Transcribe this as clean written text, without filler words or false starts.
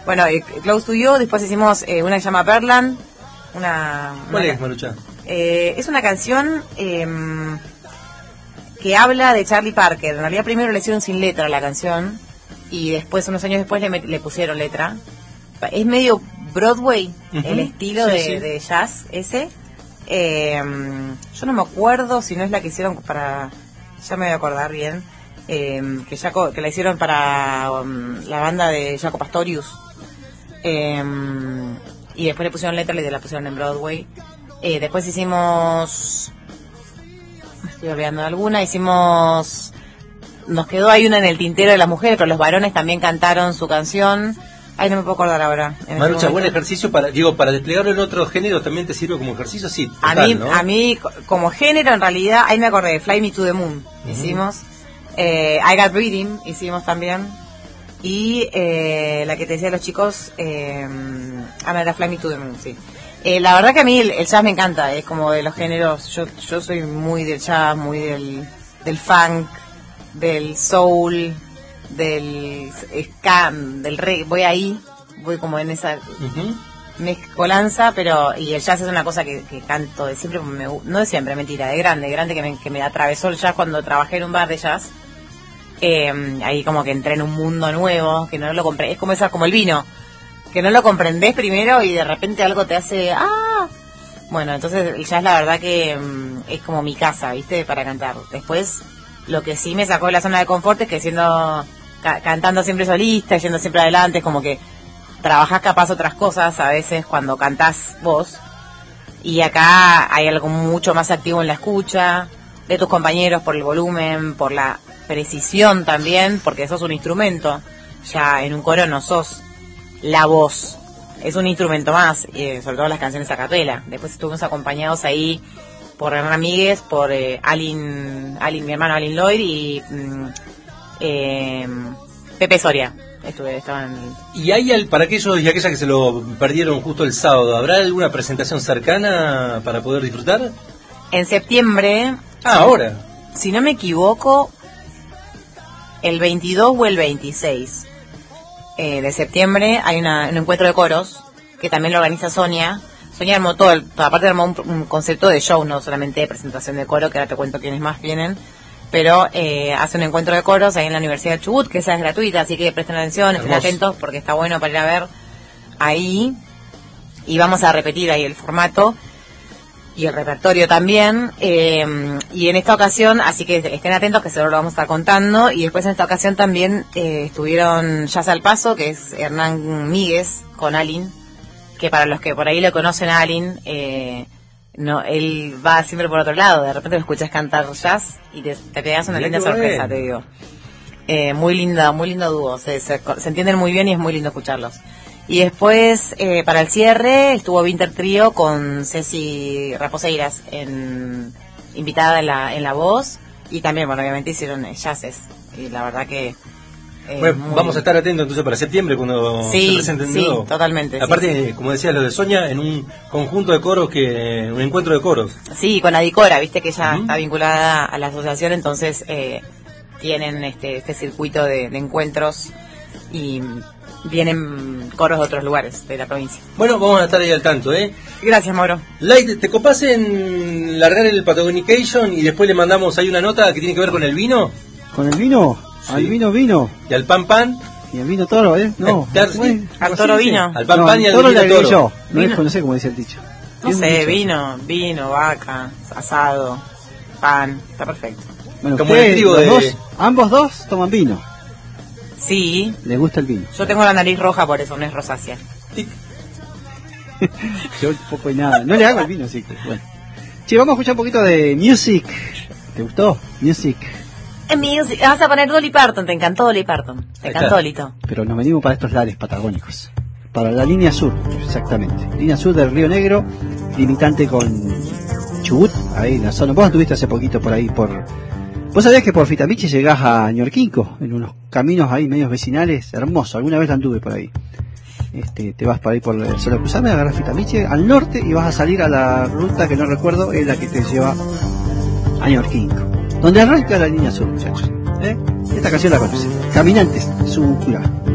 Bueno, Close to You, después hicimos una que se llama Birdland. ¿Cuál es, Marucha? Es una canción que habla de Charlie Parker. En realidad primero le hicieron sin letra la canción y después, unos años después, le pusieron letra. Es medio Broadway, el estilo de jazz ese. Yo no me acuerdo si no es la que hicieron para... Ya me voy a acordar bien. Que la hicieron para la banda de Jaco Pastorius. Y después le pusieron letra y la pusieron en Broadway. Después hicimos... Me estoy olvidando de alguna. Nos quedó ahí una en el tintero de las mujeres, pero los varones también cantaron su canción. Ay, no me puedo acordar ahora. Marucha, buen ejercicio para desplegarlo en otros géneros. ¿También te sirve como ejercicio? Sí, total, ¿no? A mí, como género, en realidad, ahí me acordé de Fly Me to the Moon. Hicimos. I Got Breathing hicimos también. Y la que te decía los chicos, era Fly Me to the Moon, sí. La verdad que a mí el jazz me encanta, es como de los géneros, yo soy muy del jazz, muy del funk, del soul, del ska, del reggae, voy como en esa mezcolanza, y el jazz es una cosa que canto de siempre, no de siempre, mentira, de grande que me atravesó el jazz cuando trabajé en un bar de jazz. Ahí como que entré en un mundo nuevo, que no lo compré, es como el vino, que no lo comprendés primero y de repente algo te hace bueno, entonces el jazz la verdad que es como mi casa, ¿viste? Para cantar. Después lo que sí me sacó de la zona de confort es que cantando siempre solista, yendo siempre adelante, es como que trabajás capaz otras cosas a veces cuando cantás vos, y acá hay algo mucho más activo en la escucha de tus compañeros, por el volumen, por la precisión también, porque sos un instrumento, ya en un coro no sos la voz, es un instrumento más, sobre todo las canciones a capela. Después estuvimos acompañados ahí por Hernán Míguez, por Alin, mi hermano Alin Lloyd y Pepe Soria. Estaban... Y hay para aquellos y aquellas que se lo perdieron justo el sábado, ¿habrá alguna presentación cercana para poder disfrutar? En septiembre. Ahora. Si no me equivoco, el 22 o el 26 de septiembre hay un encuentro de coros que también lo organiza Sonia. Sonia armó aparte armó un concepto de show, no solamente de presentación de coro, que ahora te cuento quiénes más vienen, pero hace un encuentro de coros ahí en la Universidad de Chubut, que esa es gratuita, así que presten atención, estén atentos porque está bueno para ir a ver ahí, y vamos a repetir ahí el formato y el repertorio también, y en esta ocasión, así que estén atentos que seguro lo vamos a estar contando. Y después en esta ocasión también estuvieron Jazz al Paso, que es Hernán Míguez con Alin, que para los que por ahí lo conocen a Alin, no, él va siempre por otro lado, de repente lo escuchas cantar jazz y te pegas una linda sorpresa, te digo. Muy lindo dúo, se entienden muy bien y es muy lindo escucharlos. Y después, para el cierre, estuvo Winter Trio con Ceci Raposeiras invitada en la voz, y también, bueno, obviamente hicieron jazzes, y la verdad que... vamos a estar atentos entonces para septiembre cuando se presenten de nuevo. Sí, totalmente. Aparte, como decías, lo de Sonia, en un conjunto de coros, un encuentro de coros. Sí, con Adicora, viste que ella está vinculada a la asociación, entonces tienen este circuito de encuentros y... vienen coros de otros lugares de la provincia. Bueno, vamos a estar ahí al tanto, ¿eh? Gracias, Mauro. Light, ¿te copás en largar el Patagonication y después le mandamos ahí una nota que tiene que ver con el vino? ¿Con el vino? Sí. Al vino. ¿Y al pan? ¿Y al vino toro, No. ¿Al toro vino? Al pan y al vino toro. Yo. No sé cómo dice el dicho. No sé, vino, vaca, asado, pan, está perfecto. Bueno, como el trigo de... ambos dos toman vino. Sí. ¿Le gusta el vino? Yo tengo la nariz roja, por eso no es rosácea. Yo poco y nada. No le hago el vino, así que bueno. Che, vamos a escuchar un poquito de music. ¿Te gustó? Music. Vas a poner Dolly Parton, te encantó Dolly Parton. Te encantó, Lito. Pero nos venimos para estos lares patagónicos. Para la línea sur, exactamente. Línea sur del Río Negro, limitante con Chubut, ahí en la zona. Vos estuviste hace poquito por ahí, Vos sabés que por Fitamichi llegás a Ñorquinco, en unos caminos ahí medios vecinales, hermoso, alguna vez la anduve por ahí. Te vas por ahí por el Solo Cruzame, agarras Fitamichi al norte y vas a salir a la ruta que no recuerdo, es la que te lleva a Ñorquinco, donde arranca la línea sur, muchachos. Esta canción la conocen, Caminantes, su cura.